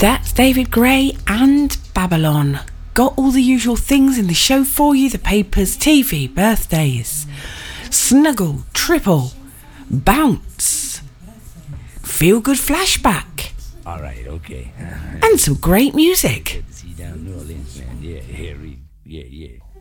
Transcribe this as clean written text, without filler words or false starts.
That's David Gray and Babylon. Got all the usual things in the show for you: the papers, TV, birthdays, snuggle, triple, bounce, feel good flashback. All right, okay. And some great music. Good to see you down in New Orleans, man. Yeah.